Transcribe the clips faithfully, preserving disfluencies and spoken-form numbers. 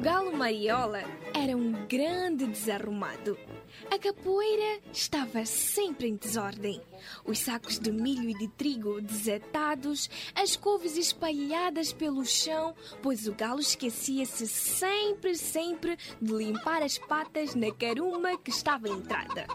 galo Mariola era um grande desarrumado. A capoeira estava sempre em desordem. Os sacos de milho e de trigo desatados, as couves espalhadas pelo chão, pois o galo esquecia-se sempre, sempre de limpar as patas na caruma que estava entrada.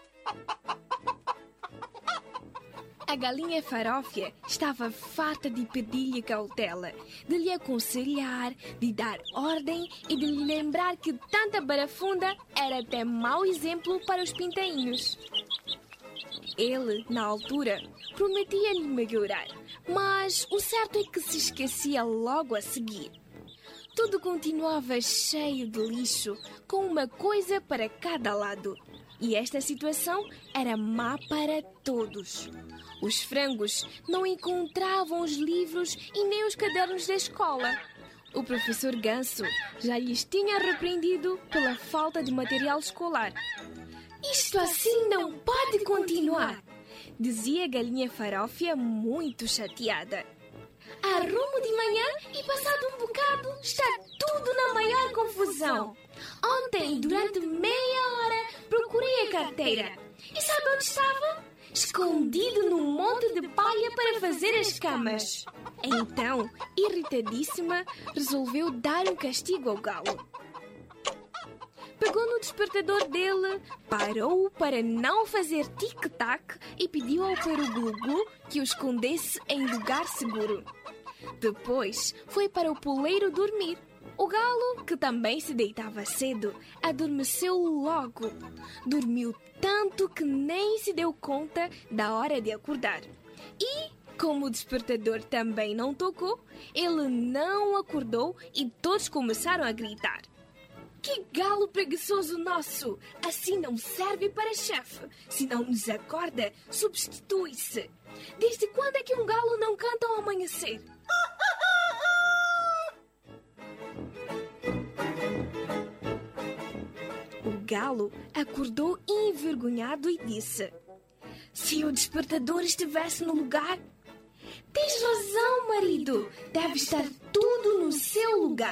A galinha Farófia estava farta de pedir-lhe cautela, de lhe aconselhar, de dar ordem e de lhe lembrar que tanta barafunda era até mau exemplo para os pintainhos. Ele, na altura, prometia-lhe melhorar, mas o certo é que se esquecia logo a seguir. Tudo continuava cheio de lixo, com uma coisa para cada lado. E esta situação era má para todos. Os frangos não encontravam os livros e nem os cadernos da escola. O professor Ganso já lhes tinha repreendido pela falta de material escolar. "Isto assim não pode continuar", dizia a galinha Farófia muito chateada. "Arrumo de manhã e passado um bocado está tudo na maior confusão. Ontem, durante meia hora, procurei a carteira. E sabe onde estava? Escondido num monte de palha para fazer as camas." Então, irritadíssima, resolveu dar um castigo ao galo. Pegou no despertador dele, parou para não fazer tic-tac e pediu ao Peru Glu-Glu que o escondesse em lugar seguro. Depois, foi para o poleiro dormir. O galo, que também se deitava cedo, adormeceu logo. Dormiu tanto que nem se deu conta da hora de acordar. E, como o despertador também não tocou, ele não acordou e todos começaram a gritar: "Que galo preguiçoso nosso! Assim não serve para chefe. Se não nos acorda, substitui-se. Desde quando é que um galo não canta ao amanhecer?" O galo acordou envergonhado e disse: "Se o despertador estivesse no lugar..." "Tens razão, marido. Deve estar tudo no seu lugar."